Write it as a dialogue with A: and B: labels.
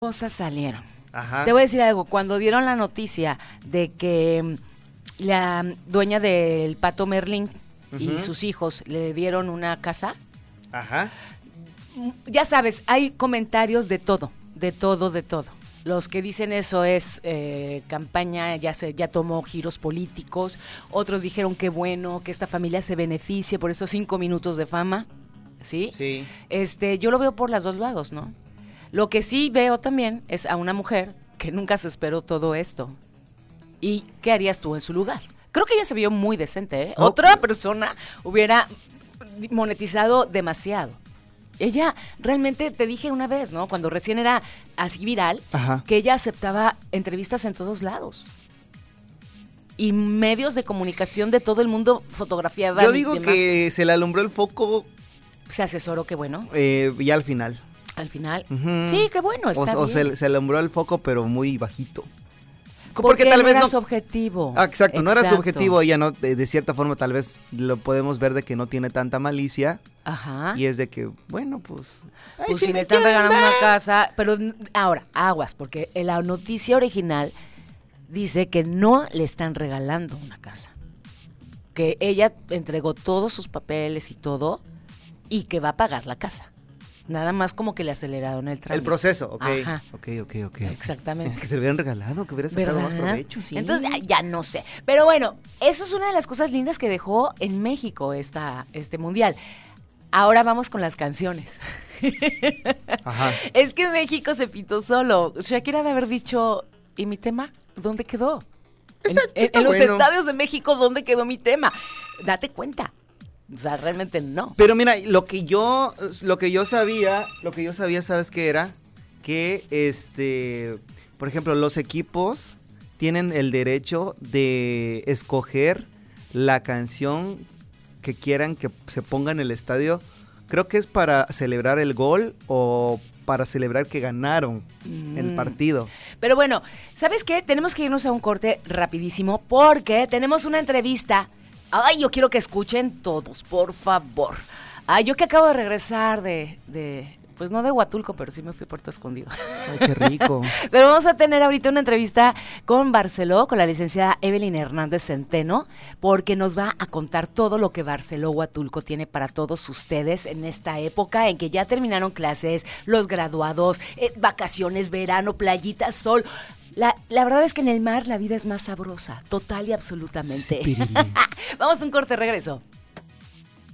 A: Cosas salieron.
B: Ajá.
A: Te voy a decir algo, cuando dieron la noticia de que la dueña del Pato Merlín y sus hijos le dieron una casa,
B: Ajá.
A: ya sabes, hay comentarios de todo, de todo, de todo. Los que dicen eso es campaña, ya tomó giros políticos. Otros dijeron que bueno, que esta familia se beneficie por esos 5 minutos de fama, ¿sí?
B: Sí.
A: Yo lo veo por los dos lados, ¿no? Lo que sí veo también es a una mujer que nunca se esperó todo esto. ¿Y qué harías tú en su lugar? Creo que ella se vio muy decente, ¿eh? Otra persona hubiera monetizado demasiado. Ella realmente, te dije una vez, ¿no? Cuando recién era así viral,
B: Ajá.
A: que ella aceptaba entrevistas en todos lados. Y medios de comunicación de todo el mundo fotografiaban.
B: Yo digo que se le alumbró el foco
A: se asesoró, qué bueno.
B: ya al final.
A: Al final.
B: Ujú.
A: Sí, qué bueno, está
B: O
A: bien.
B: se alumbró el foco, pero muy bajito.
A: Porque tal vez no era su objetivo.
B: Ah, exacto, no era su
A: Exacto.
B: objetivo. Ella no, de cierta forma tal vez lo podemos ver de que no tiene tanta malicia.
A: Ajá.
B: Y es de que, bueno, pues... ay,
A: Pues si
B: me
A: le están
B: quieren
A: regalando
B: dar.
A: una casa, pero ahora, aguas, porque en la noticia original dice que no le están regalando una casa. Que ella entregó todos sus papeles y todo y que va a pagar la casa. Nada más como que le aceleraron el trámite.
B: El proceso, ok.
A: Ajá.
B: Ok.
A: Exactamente.
B: Que se le hubieran regalado, que hubiera sacado
A: ¿Verdad?
B: más provecho, sí.
A: Entonces, ya no sé. Pero bueno, eso es una de las cosas lindas que dejó en México este mundial. Ahora vamos con las canciones.
B: Ajá.
A: Es que México se pintó solo. Shakira de haber dicho, ¿y mi tema? ¿Dónde quedó?
B: Está
A: en los
B: bueno.
A: estadios de México, ¿dónde quedó mi tema? Date cuenta. O sea, realmente no.
B: Pero mira, lo que yo sabía, ¿sabes qué era? Que por ejemplo, los equipos tienen el derecho de escoger la canción que quieran que se ponga en el estadio. Creo que es para celebrar el gol o para celebrar que ganaron el partido.
A: Pero bueno, ¿sabes qué? Tenemos que irnos a un corte rapidísimo porque tenemos una entrevista. Ay, yo quiero que escuchen todos, por favor. Ay, yo que acabo de regresar pues no de Huatulco, pero sí me fui a Puerto Escondido.
B: Ay, qué rico.
A: Pero vamos a tener ahorita una entrevista con Barceló, con la licenciada Evelyn Hernández Centeno, porque nos va a contar todo lo que Barceló Huatulco tiene para todos ustedes en esta época en que ya terminaron clases, los graduados, vacaciones, verano, playita, sol. La verdad es que en el mar la vida es más sabrosa, total y absolutamente.
B: Sí,
A: Vamos a un corte, regreso.